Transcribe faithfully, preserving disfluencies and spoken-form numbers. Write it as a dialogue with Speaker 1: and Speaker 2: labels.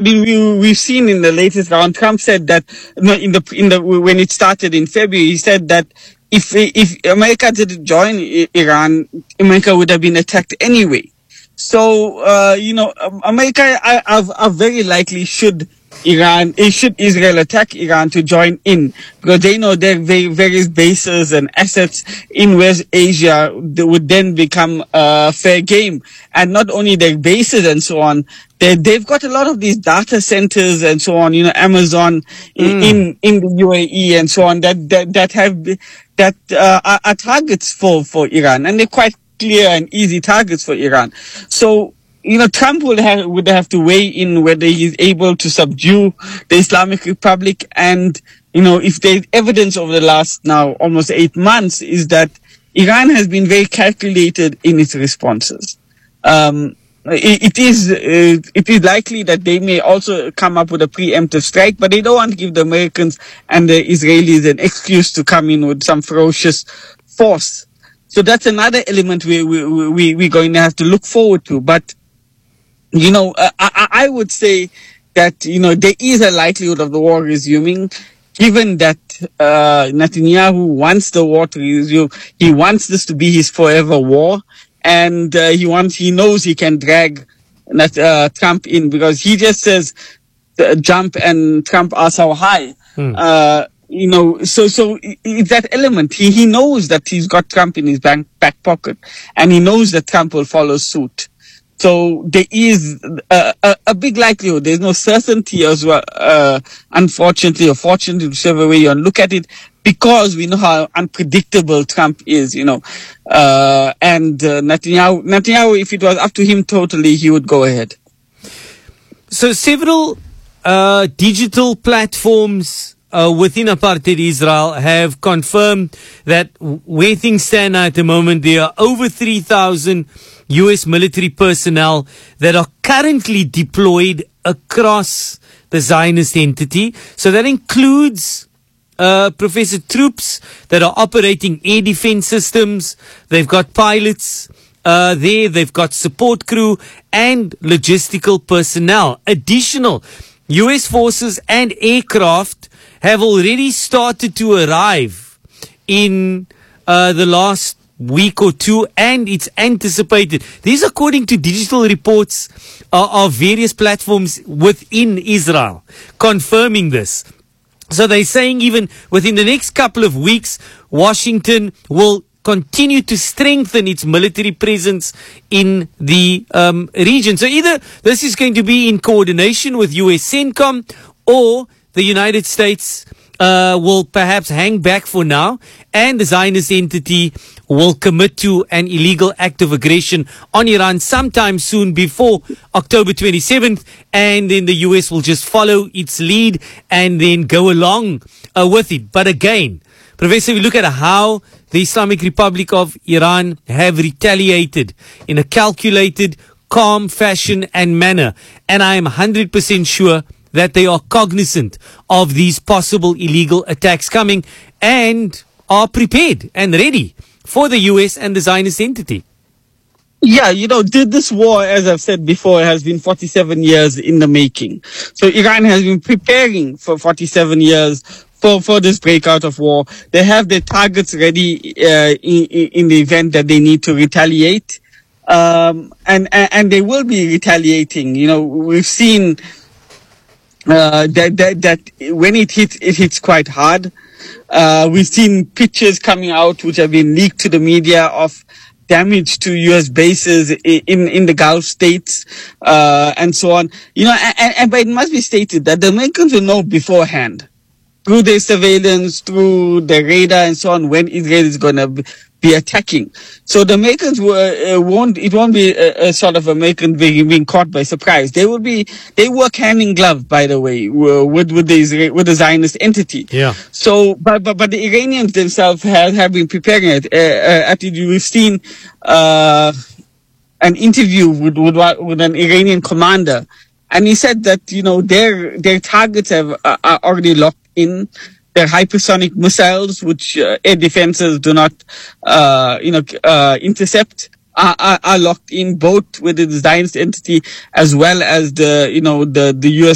Speaker 1: we, we, we've seen in the latest round, Trump said that no, in the in the when it started in February, he said that if if America didn't join I- Iran, America would have been attacked anyway. So uh, you know, um, America are, are, are very likely should Iran, eh, should Israel attack Iran to join in, because they know their va- various bases and assets in West Asia they would then become uh, fair game. And not only their bases and so on, they, they've got a lot of these data centers and so on, you know, Amazon i-
Speaker 2: Mm.
Speaker 1: in, in the U A E and so on, that, that, that have, that uh, are, are targets for, for Iran. And they're quite clear and easy targets for Iran. So, you know, Trump would have would have to weigh in whether he's able to subdue the Islamic Republic, and you know, if there's evidence over the last now almost eight months is that Iran has been very calculated in its responses. Um, it, it is uh, it is likely that they may also come up with a preemptive strike, but they don't want to give the Americans and the Israelis an excuse to come in with some ferocious force. So that's another element we we we we're going to have to look forward to, but. You know, uh, I, I would say that, you know, there is a likelihood of the war resuming, given that uh, Netanyahu wants the war to resume. He wants this to be his forever war, and uh, he wants, he knows he can drag Net- uh, Trump in, because he just says uh, jump and Trump asks how high.
Speaker 2: Hmm.
Speaker 1: Uh, you know, so so i- it's that element. He he knows that he's got Trump in his back back pocket, and he knows that Trump will follow suit. So there is a, a, a big likelihood. There's no certainty as well, uh, unfortunately or fortunately, whichever way you want to look at it, because we know how unpredictable Trump is, you know. Uh, and uh, Netanyahu, Netanyahu, if it was up to him totally, he would go ahead.
Speaker 2: So several uh, digital platforms uh, within apartheid Israel have confirmed that w- where things stand now at the moment, there are over three thousand U S military personnel that are currently deployed across the Zionist entity. So that includes uh, Professor troops that are operating air defense systems. They've got pilots uh, there. They've got support crew and logistical personnel. Additional U S forces and aircraft have already started to arrive in uh, the last week or two, and it's anticipated. These according to digital reports uh, of various platforms within Israel confirming this. So they're saying even within the next couple of weeks, Washington will continue to strengthen its military presence in the um, region. So either this is going to be in coordination with U S CENTCOM, or the United States uh, will perhaps hang back for now, and the Zionist entity will commit to an illegal act of aggression on Iran sometime soon before October twenty-seventh, and then the U S will just follow its lead and then go along uh, with it. But again, Professor, we look at how the Islamic Republic of Iran have retaliated in a calculated, calm fashion and manner, and I am one hundred percent sure that they are cognizant of these possible illegal attacks coming and are prepared and ready for the U S and the Zionist entity.
Speaker 1: Yeah, you know, th- this war, as I've said before, has been forty-seven years in the making. So Iran has been preparing for forty-seven years for, for this breakout of war. They have their targets ready uh, in, in the event that they need to retaliate. Um, and, and, and they will be retaliating. You know, we've seen uh, that, that, that when it hits, it hits quite hard. Uh, we've seen pictures coming out which have been leaked to the media of damage to U S bases in in the Gulf states uh, and so on. You know, and, and but it must be stated that the Americans will know beforehand, through their surveillance, through the radar and so on, when Israel is going to be attacking. So the Americans were, uh, won't, it won't be a, a sort of American being, being caught by surprise. They will be, they work hand in glove, by the way, with, with the Israel, with the Zionist entity.
Speaker 2: Yeah.
Speaker 1: So, but, but, but the Iranians themselves have, have been preparing it. Uh, uh, actually, we've seen, uh, an interview with, with, with an Iranian commander, and he said that, you know, their, their targets have, uh, are already locked in. Their hypersonic missiles, which uh, air defenses do not, uh, you know, uh, intercept, are, are, are locked in, both with the Zionist entity as well as the, you know, the, the U S